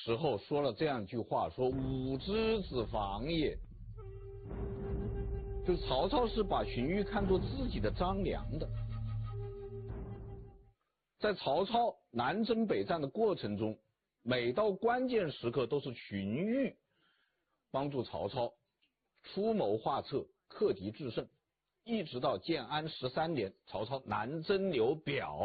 时候说了这样一句话，说吾之子房也。就是曹操是把荀彧看作自己的张良的。在曹操南征北战的过程中，每到关键时刻都是荀彧帮助曹操出谋划策，克敌制胜，一直到建安13年，曹操南征刘表，